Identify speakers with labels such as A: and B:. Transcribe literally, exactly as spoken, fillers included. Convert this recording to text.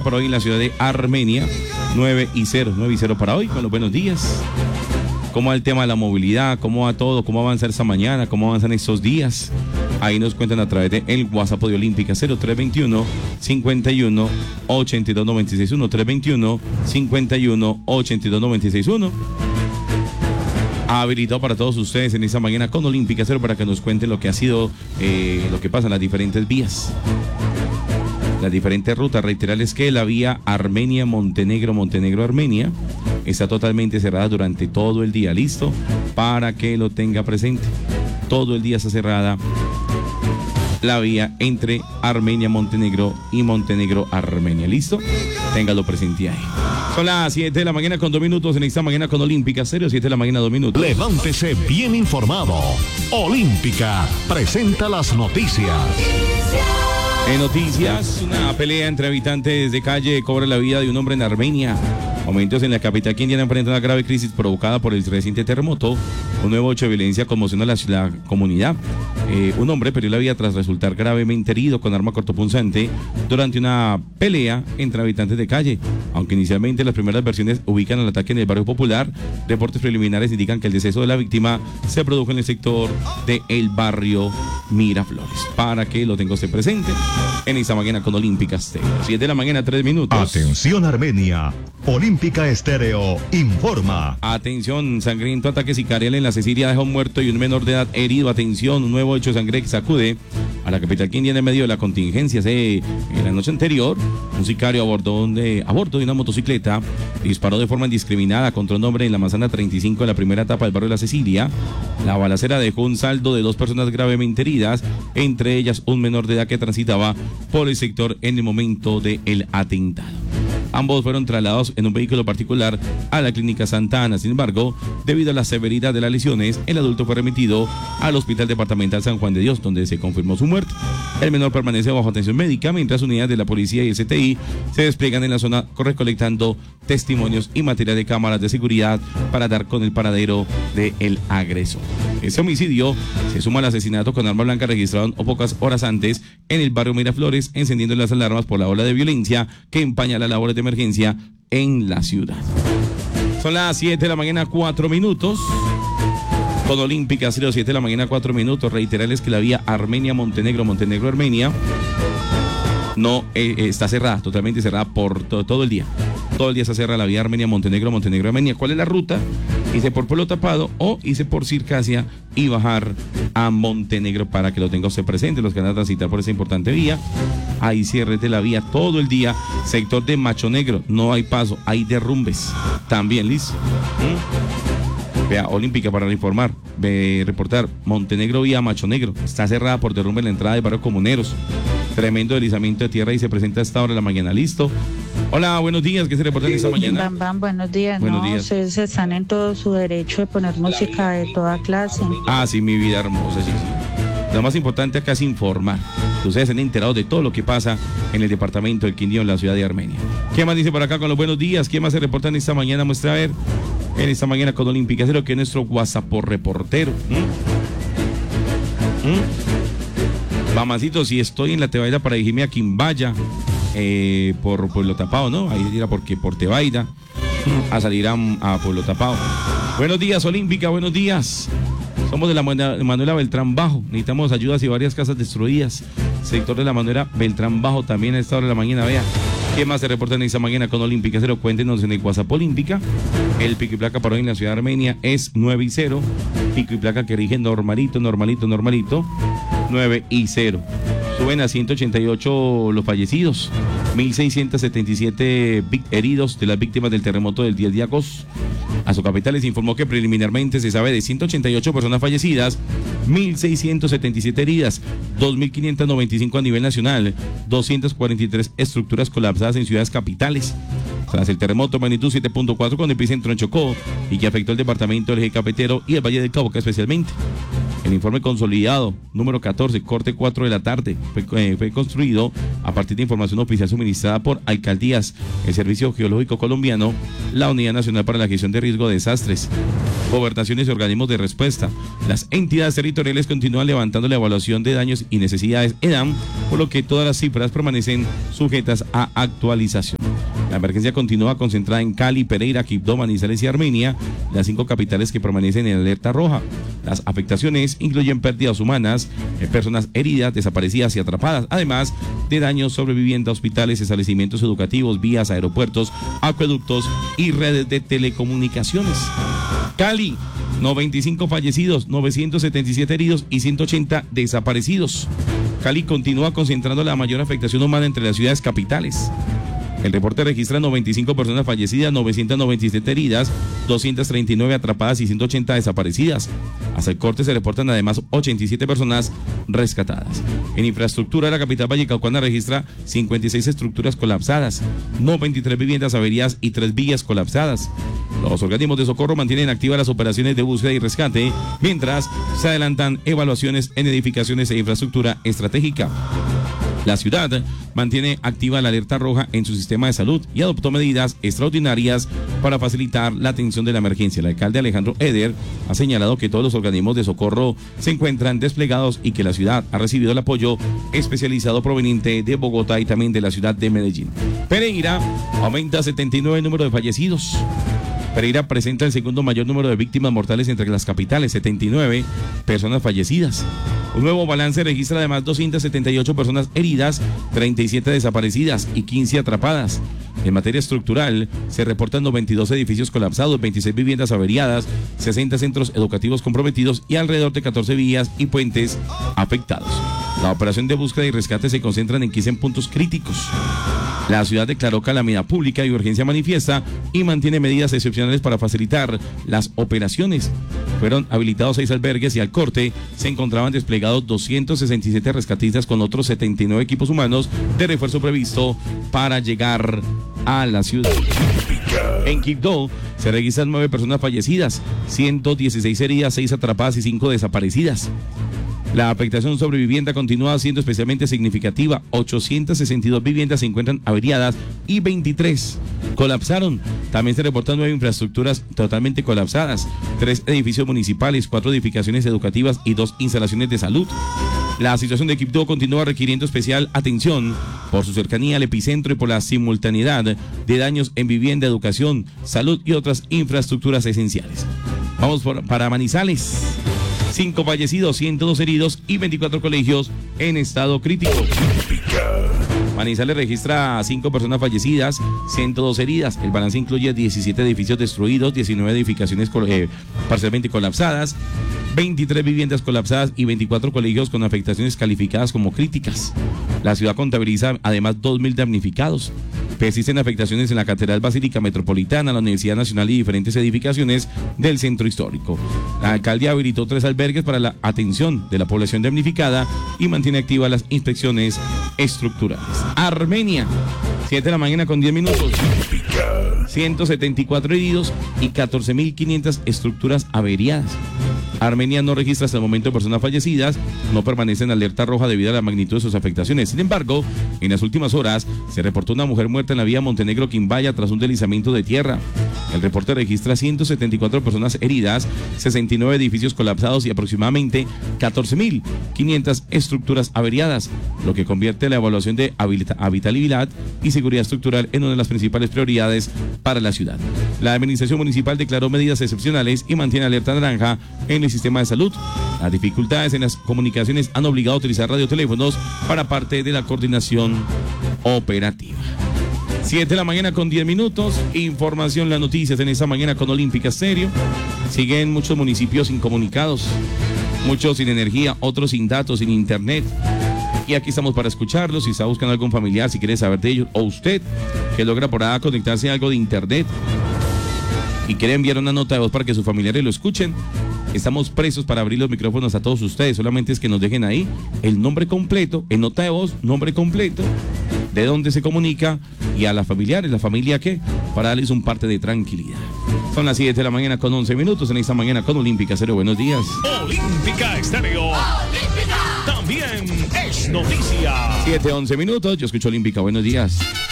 A: para hoy en la ciudad de Armenia, nueve y cero, nueve y cero para hoy, con los buenos días. ¿Cómo va el tema de la movilidad? ¿Cómo va todo? ¿Cómo avanza esta mañana? ¿Cómo avanzan estos días? Ahí nos cuentan a través de el WhatsApp de Olímpica cero tres veintiuno, cincuenta y uno, ochenta y dos noventa y seis uno, tres veintiuno, cincuenta y uno, ochenta y dos noventa y seis uno. Habilitado para todos ustedes en esta mañana con Olímpica Cero para que nos cuenten lo que ha sido, eh, lo que pasa en las diferentes vías, las diferentes rutas. Reiterarles que la vía Armenia-Montenegro, Montenegro-Armenia está totalmente cerrada durante todo el día, listo, para que lo tenga presente. Todo el día está cerrada la vía entre Armenia, Montenegro y Montenegro, Armenia, listo, téngalo presente ahí. Son las siete de la mañana con dos minutos en esta mañana con Olímpica Serio, siete de la mañana, dos minutos.
B: Levántese bien informado. Olímpica presenta las noticias.
A: En noticias, una pelea entre habitantes de calle cobra la vida de un hombre en Armenia. Momentos en la capital que Indiana enfrenta una grave crisis provocada por el reciente terremoto. Un nuevo hecho de violencia conmociona a la, la comunidad. Eh, un hombre perdió la vida tras resultar gravemente herido con arma cortopunzante durante una pelea entre habitantes de calle. Aunque inicialmente las primeras versiones ubican el ataque en el barrio popular, reportes preliminares indican que el deceso de la víctima se produjo en el sector de el barrio Miraflores. Para que lo tenga usted presente en esta mañana con Olímpica Estéreo. siete de la mañana, tres minutos.
B: Atención Armenia. Olímpica Estéreo informa.
A: Atención, sangriento ataque sicarial en la Cecilia deja un muerto y un menor de edad herido. Atención, un nuevo hecho de sangre que sacude a la capital quindiana en medio de la contingencia. Se, en la noche anterior, un sicario a bordo, de, a bordo de una motocicleta disparó de forma indiscriminada contra un hombre en la manzana treinta y cinco en la primera etapa del barrio de la Cecilia. La balacera dejó un saldo de dos personas gravemente heridas, entre ellas un menor de edad que transitaba por el sector en el momento del atentado. Ambos fueron trasladados en un vehículo particular a la clínica Santa Ana. Sin embargo, debido a la severidad de las lesiones, el adulto fue remitido al Hospital Departamental San Juan de Dios, donde se confirmó su muerte. El menor permanece bajo atención médica, mientras unidades de la policía y el C T I se despliegan en la zona recolectando testimonios y material de cámaras de seguridad para dar con el paradero del agresor. Este homicidio se suma al asesinato con arma blanca registrado pocas horas antes en el barrio Miraflores, encendiendo las alarmas por la ola de violencia que empaña las labores de emergencia en la ciudad. Son las siete de la mañana, cuatro minutos. Con Olímpica cero siete de la mañana, cuatro minutos. Reiterarles que la vía Armenia-Montenegro, Montenegro-Armenia no eh, está cerrada, totalmente cerrada por to todo el día. Todo el día se cierra la vía Armenia-Montenegro, Montenegro-Armenia. ¿Cuál es la ruta? Hice por Pueblo Tapado o hice por Circasia y bajar a Montenegro para que lo tenga usted presente. Los que van a transitar por esa importante vía. Hay cierres de la vía todo el día. Sector de Macho Negro, no hay paso, hay derrumbes. También, listo. ¿Mm? Vea, Olímpica para informar, ve, reportar. Montenegro vía Macho Negro está cerrada por derrumbe en la entrada de barrios comuneros. Tremendo deslizamiento de tierra y se presenta a esta hora de la mañana. Listo. Hola, buenos días. ¿Qué se reporta esta mañana?
C: Bam, bam, buenos días.
A: Buenos
C: no,
A: días.
C: Ustedes están en todo su derecho de poner música de toda clase.
A: Ah, sí, mi vida hermosa, sí, sí. Lo más importante acá es informar. Ustedes se han enterado de todo lo que pasa en el departamento del Quindío, en la ciudad de Armenia. ¿Qué más dice por acá con los buenos días? ¿Qué más se reporta en esta mañana? Muestra a ver. En esta mañana con Olímpica Cero, que es nuestro WhatsApp por reportero. ¿Mm? ¿Mm? Mamacito, si estoy en la Tebaida para dirigirme a Quimbaya, eh, por Pueblo Tapado, ¿no? Ahí dirá porque por Tebaida, a salir a, a Pueblo Tapado. Buenos días, Olímpica, buenos días. Somos de la Manuela Beltrán Bajo. Necesitamos ayudas y varias casas destruidas. Sector de la Manuela Beltrán Bajo también a esta hora de la mañana. Vea, ¿qué más se reporta en esta mañana con Olímpica Cero? Cuéntenos en el WhatsApp Olímpica. El pico y placa para hoy en la ciudad de Armenia es nueve y cero. Pico y placa que rige normalito, normalito, normalito. nueve y cero. Suben a ciento ochenta y ocho los fallecidos. mil seiscientos setenta y siete heridos de las víctimas del terremoto del diez de agosto. A su capital les informó que preliminarmente se sabe de ciento ochenta y ocho personas fallecidas, mil seiscientos setenta y siete heridas, dos mil quinientos noventa y cinco a nivel nacional, doscientas cuarenta y tres estructuras colapsadas en ciudades capitales. Tras el terremoto magnitud siete punto cuatro con epicentro en Chocó y que afectó el departamento del Eje Cafetero y el Valle del Cauca especialmente. El informe consolidado número catorce, corte cuatro de la tarde, fue, eh, fue construido a partir de información oficial suministrada por alcaldías, el Servicio Geológico Colombiano, la Unidad Nacional para la Gestión de Riesgo de Desastres, gobernaciones y organismos de respuesta. Las entidades territoriales continúan levantando la evaluación de daños y necesidades EDAM, por lo que todas las cifras permanecen sujetas a actualización. La emergencia continúa concentrada en Cali, Pereira, Quibdó, Manizales y Armenia, las cinco capitales que permanecen en alerta roja. Las afectaciones incluyen pérdidas humanas, eh, personas heridas, desaparecidas y atrapadas, además de daños sobre viviendas, hospitales, establecimientos educativos, vías, aeropuertos, acueductos y redes de telecomunicaciones. Cali, noventa y cinco fallecidos, novecientos setenta y siete heridos y ciento ochenta desaparecidos. Cali continúa concentrando la mayor afectación humana entre las ciudades capitales. El reporte registra noventa y cinco personas fallecidas, novecientas noventa y siete heridas, doscientas treinta y nueve atrapadas y ciento ochenta desaparecidas. Hasta el corte se reportan además ochenta y siete personas rescatadas. En infraestructura, la capital vallecaucana registra cincuenta y seis estructuras colapsadas, noventa y tres viviendas averiadas y tres vías colapsadas. Los organismos de socorro mantienen activas las operaciones de búsqueda y rescate, mientras se adelantan evaluaciones en edificaciones e infraestructura estratégica. La ciudad mantiene activa la alerta roja en su sistema de salud y adoptó medidas extraordinarias para facilitar la atención de la emergencia. El alcalde Alejandro Eder ha señalado que todos los organismos de socorro se encuentran desplegados y que la ciudad ha recibido el apoyo especializado proveniente de Bogotá y también de la ciudad de Medellín. Pereira aumenta a setenta y nueve el número de fallecidos. Pereira presenta el segundo mayor número de víctimas mortales entre las capitales, setenta y nueve personas fallecidas. Un nuevo balance registra además doscientas setenta y ocho personas heridas, treinta y siete desaparecidas y quince atrapadas. En materia estructural, se reportan noventa y dos edificios colapsados, veintiséis viviendas averiadas, sesenta centros educativos comprometidos y alrededor de catorce vías y puentes afectados. La operación de búsqueda y rescate se concentran en quince puntos críticos. La ciudad declaró calamidad pública y urgencia manifiesta y mantiene medidas excepcionales para facilitar las operaciones. Fueron habilitados seis albergues y al corte se encontraban desplegados doscientos sesenta y siete rescatistas con otros setenta y nueve equipos humanos de refuerzo previsto para llegar a la ciudad. En Quibdó se registran nueve personas fallecidas, ciento dieciséis heridas, seis atrapadas y cinco desaparecidas. La afectación sobre vivienda continúa siendo especialmente significativa. ochocientas sesenta y dos viviendas se encuentran averiadas y veintitrés colapsaron. También se reportan nueve infraestructuras totalmente colapsadas, tres edificios municipales, cuatro edificaciones educativas y dos instalaciones de salud. La situación de Quibdó continúa requiriendo especial atención por su cercanía al epicentro y por la simultaneidad de daños en vivienda, educación, salud y otras infraestructuras esenciales. Vamos por, para Manizales. cinco fallecidos, ciento dos heridos y veinticuatro colegios en estado crítico. Manizales registra cinco personas fallecidas, ciento dos heridas. El balance incluye diecisiete edificios destruidos, diecinueve edificaciones eh, parcialmente colapsadas, veintitrés viviendas colapsadas y veinticuatro colegios con afectaciones calificadas como críticas. La ciudad contabiliza además dos mil damnificados. Persisten afectaciones en la Catedral Basílica Metropolitana, la Universidad Nacional y diferentes edificaciones del centro histórico. La alcaldía habilitó tres albergues para la atención de la población damnificada y mantiene activas las inspecciones estructurales. Armenia, siete de la mañana con diez minutos. ciento setenta y cuatro heridos y catorce mil quinientas estructuras averiadas. Armenia no registra hasta el momento personas fallecidas, no permanece en alerta roja debido a la magnitud de sus afectaciones. Sin embargo, en las últimas horas se reportó una mujer muerta en la vía Montenegro-Quimbaya tras un deslizamiento de tierra. El reporte registra ciento setenta y cuatro personas heridas, sesenta y nueve edificios colapsados y aproximadamente catorce mil quinientas estructuras averiadas, lo que convierte la evaluación de habitabilidad y seguridad estructural en una de las principales prioridades para la ciudad. La administración municipal declaró medidas excepcionales y mantiene alerta naranja en el sistema de salud. Las dificultades en las comunicaciones han obligado a utilizar radioteléfonos para parte de la coordinación operativa. siete de la mañana con diez minutos. Información, las noticias en esta mañana con Olímpica Estéreo. Siguen muchos municipios incomunicados, muchos sin energía, otros sin datos, sin internet. Y aquí estamos para escucharlos. Si está buscando algún familiar, si quiere saber de ellos, o usted que logra por ahí conectarse a algo de internet y quiere enviar una nota de voz para que sus familiares lo escuchen, estamos presos para abrir los micrófonos a todos ustedes. Solamente es que nos dejen ahí el nombre completo, en nota de voz, nombre completo, de dónde se comunica y a las familiares, la familia qué, para darles un parte de tranquilidad. Son las siete de la mañana con once minutos en esta mañana con Olímpica Estéreo. Buenos días.
D: Olímpica Estéreo. Olímpica. También es noticia.
A: siete, once minutos. Yo escucho Olímpica. Buenos días.